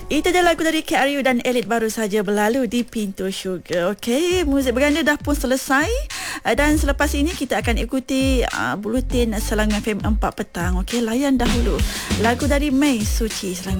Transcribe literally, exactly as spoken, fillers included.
Itu dia lagu dari K R U dan Elite baru saja berlalu di Pintu Syurga. Okey, muzik berganda dah pun selesai. Dan selepas ini kita akan ikuti uh, buletin Selangor F M empat petang. Okey, layan dahulu lagu dari Mei Suci Selangor.